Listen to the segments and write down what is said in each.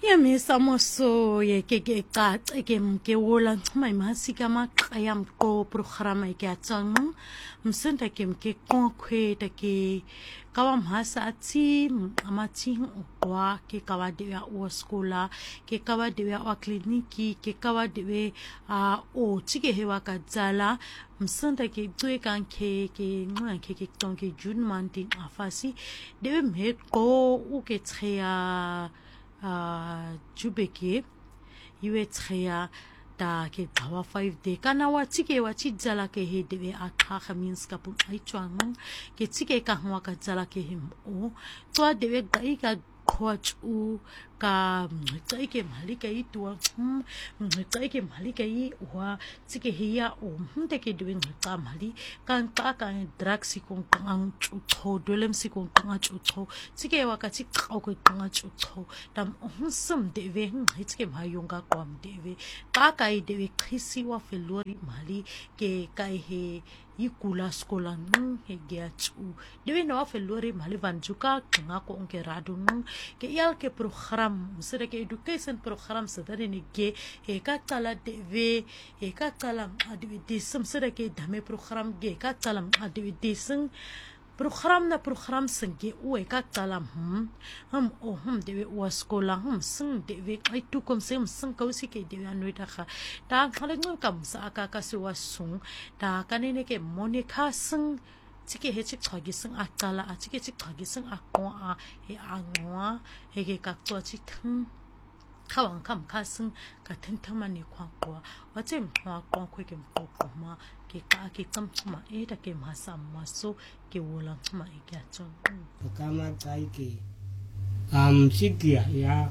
Ya mesamo so ye ke caca ke wola mai masika maqaya mqo programa ke atsang msenta ke konkwe ta ke kawa mhasa ati amati kwa ke kawa de ya o skola ke kawa de ya o kliniki ke kawa de o tike hewa ka dzala msenta ke tswe kan ke nqa ke tonke june month afasi de me ko o ke trea jubeke iwe trea ta ke tawa 5 day kana wa tike wa chidzala ke he de a kha means ka pu ai chwang ke tike ka hwa ka dzala ke him o twa de ga I ka coach u ka tsai ke mali ka I tu tsai ke mali ka I wa tike he ya o mte ke de nqa mali kan ka drugs ko ang chu dolem si ko nga chu tike wa ka tike ka ko nga chu tam sum de ve tike ma yonga kwam de ve ka I de ve khisi wa felori mali ke kai he ikula skola he ge chu de ve no felori mali vanjuka nga ko onke radu ke yal ke program sere ke education program sadare ni ge he ka tala de ve he ka tala adi de sum sere ke dame program ge ka tala adi de sing program na program singe o ka tala de ve wa skola sing de ve ai tu kom sem sing ka usi ke de anu ta kha ta khale ngam kam sa ka se wa sung ta kanene ke monica sing tike he chik chagi sing a tala a tike chik chagi sing a ko a he a ngwa he ke ka to chi thang khawang kam kha sing ka thang thang ma ni khwa ko wa chem khwa ko khwe ke ko ma ke ka ke cham chma e ta ke ma sam ma so ke wola chma e ka chon kama tai ke sikia ya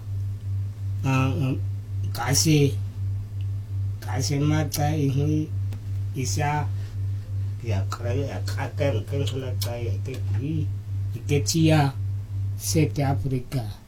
kasi ma tai hui isa ya kare akan kan sala tai ke chia South Africa